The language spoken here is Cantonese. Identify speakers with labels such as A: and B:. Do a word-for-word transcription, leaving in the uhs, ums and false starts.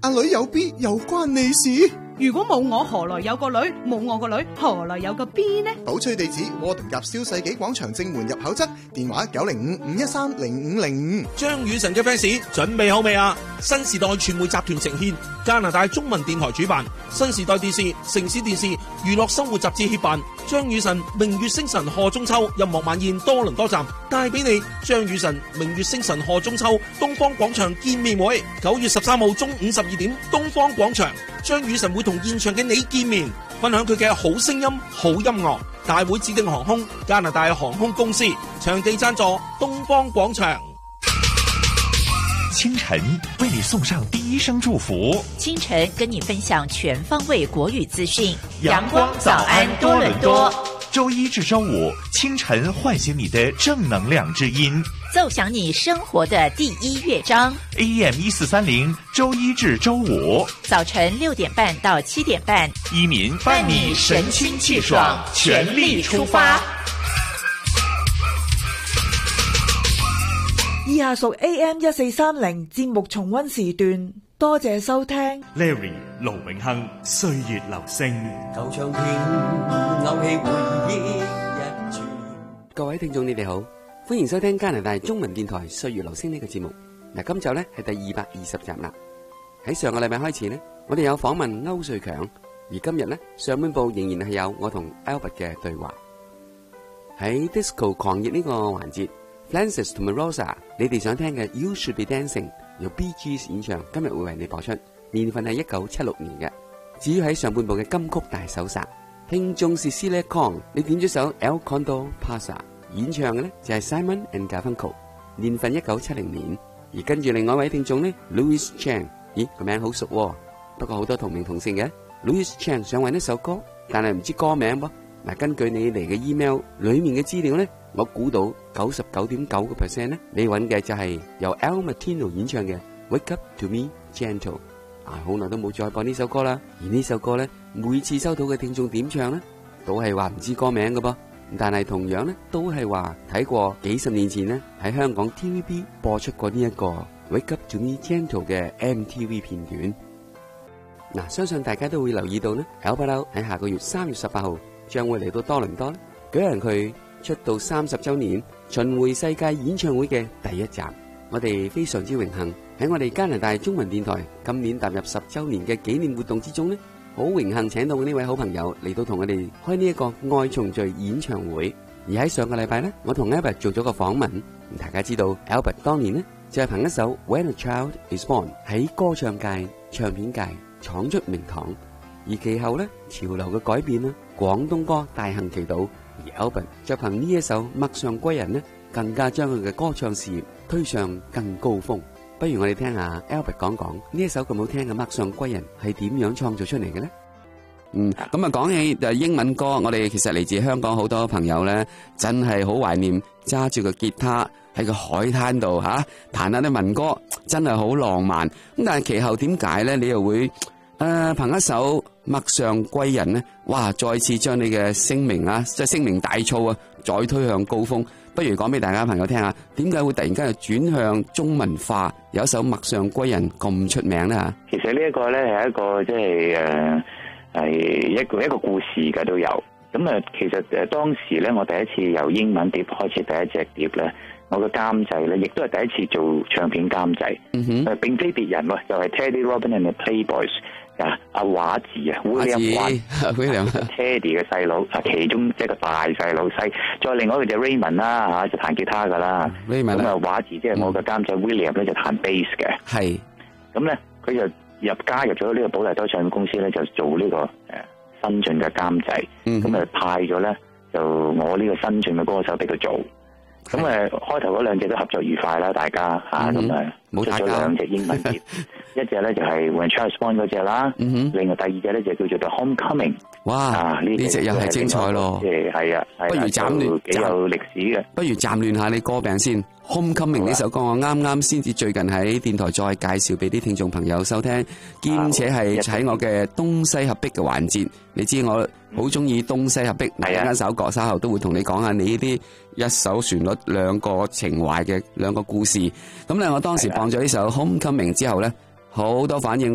A: 阿女有 B 又關你事？
B: 如果冇我，何來有個女？冇我個女，何來有個 B 呢？
A: 寶翠地址：窩頓夾蕭世紀廣場正門入口側，電話九零五五一三零五零五。
C: 張雨晨嘅 fans 準備好未啊？新時代傳媒集團呈獻，加拿大中文電台主辦，新時代電視、城市電視、娛樂生活雜誌協辦，張雨晨明月星辰賀中秋音樂晚宴多倫多站帶俾你張雨晨明月星辰賀中秋東方廣場見面會，九月十三號中午十二點，東方廣場，張雨晨會同現場嘅你見面，分享佢嘅好聲音、好音樂。大會指定航空加拿大航空公司，場地贊助東方廣場。
D: 清晨為你送上第一聲祝福，
E: 清晨跟你分享全方位國語資訊。
D: 陽光早安多倫多，周一至周五清晨喚醒你的正能量之音，
E: 奏響你生活的第一樂章。
D: A M 一四三零，周一至周五
E: 早晨六點半到七點半，
D: 依民伴你神清氣爽，全力出發。
F: 以下屬 A M 一四三零節目重溫時段，多謝收聽。
D: Larry 盧永亨，歲月留聲。
G: 舊唱片勾起回憶一串。各位聽眾，你哋好，歡迎收聽加拿大中文電台歲月留聲呢個節目。嗱，今集咧係第二百二十集啦。喺上個禮拜開始呢，我哋有訪問歐瑞強，而今日呢，上半部仍然係有我同 Albert 嘅對話。喺 Disco 狂熱呢個環節，Francis 同埋 Rosa， 你哋想聽嘅 You Should Be Dancing 由 Bee Gees 演唱，今日會為你播出，年份係一九七六年嘅。至於喺上半部嘅金曲大搜殺，聽眾是 Celia Kong， 你點咗首 El Condor Pasa， 演唱嘅呢就係 Simon and Garfunkel， 年份一九七零年。而跟住另外一位聽眾呢 Louis Chan， 咦個名好熟喎，不過好多同名同姓嘅。Louis Chan 想揾一首歌，但係唔知歌名噃。嗱，根據你嚟嘅 email 裏面嘅資料呢，我估到九十九點九個 percent 呢，你揾嘅就係由 Al Martino 演唱嘅 Wake Up To Me Gentle。啊，好耐都冇再播呢首歌啦。而呢首歌呢，每次收到嘅聽眾點唱呢，都係話唔知歌名嘅噃。但係同樣呢，都係話睇過幾十年前呢，喺香港 T V B 播出過呢一個 Wake Up To Me Gentle 嘅 M T V 片段。嗱、啊，相信大家都會留意到呢 Albert 喺下個月三月十八號將會嚟到多倫多咧，舉行佢出道三十周年巡迴世界演唱會嘅第一集。我哋非常之榮幸喺我哋加拿大中文電台今年踏入十周年嘅紀念活動之中呢，好榮幸請到呢位好朋友嚟到同我哋開呢一個愛重聚演唱會。而喺上個禮拜呢，我同 Albert 做咗個訪問，大家知道 Albert 當年呢就係憑一首 When a Child Is Born 喺歌唱界、唱片界闖出名堂。而其後呢，潮流嘅改變啦，廣東歌大行其道，而 Albert 就憑呢一首《陌上歸人》呢，更加將佢嘅歌唱事業推上更高峰。不如我哋聽下 Albert 講講呢一首咁好聽嘅《陌上歸人》係點樣創造出嚟嘅呢？嗯，咁啊講起就英文歌，我哋其實嚟自香港好多朋友咧，真係好懷念揸住個吉他喺個海灘度吓彈下啲民歌，真係好浪漫。咁但係其後點解咧，你又會誒憑一首《陌上歸人》咧，哇，再次將你嘅聲名啊，即係聲名大噪啊，再推向高峰。不如講俾大家朋友聽下，點解會突然間又轉向中文化，有一首《陌上歸人》咁出名咧吓？
H: 其實呢一個咧係一個即係誒係一個一個故事嘅都有。咁啊，其實誒當時咧，我第一次由英文碟開始第一隻碟咧，我嘅監製咧，亦都係第一次做唱片監製。嗯哼，誒並非別人喎，就係、是、Teddy Robin and the Playboys 啊，阿華字啊 ，William Teddy 嘅細佬啊，其中一個大細佬細，再另外一個就 Raymond 啦嚇，就彈吉他噶啦。Raymond 咁啊，華字即係我嘅監製 William 咧就彈 bass 嘅。係，咁咧佢就入加入咗呢個寶麗多唱片公司咧，就做呢、這個誒。新進嘅監製，咁、嗯、誒派咗咧，就我呢個新進嘅歌手俾佢做，咁誒開頭嗰兩隻都合作愉快啦，大家嚇，咁誒出咗兩隻英文碟，一隻咧就係 When Child Is Born 嗰隻啦，嗯、另外第二隻咧就叫做 The Homecoming。哇！呢隻又係精彩咯，即係係啊，不如斬亂幾有歷史嘅，不如暫亂下你歌名先。Homecoming 呢首歌我啱啱先至最近喺電台再介紹俾啲聽眾朋友收聽，兼且係喺我嘅東西合璧嘅環節。你知我好中意東西合璧，嗱一間首歌稍後都會同你講下你呢啲一首旋律兩個情懷嘅兩個故事。咁咧，我當時放咗呢首 Homecoming 之後咧，好多反應。